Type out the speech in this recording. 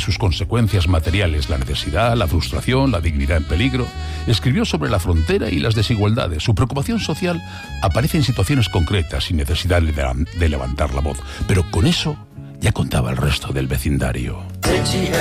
sus consecuencias materiales, la necesidad, la frustración, la dignidad en peligro. Escribió sobre la frontera y las desigualdades. Su preocupación social aparece en situaciones concretas, sin necesidad de levantar la voz. Pero con eso ya contaba el resto del vecindario.